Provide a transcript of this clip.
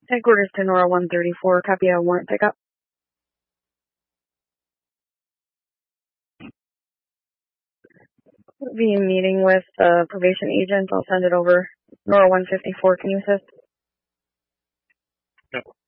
Headquarters to Nora 134, copy a warrant pickup. We'll be meeting with the probation agent. I'll send it over. Nora 154, can you assist?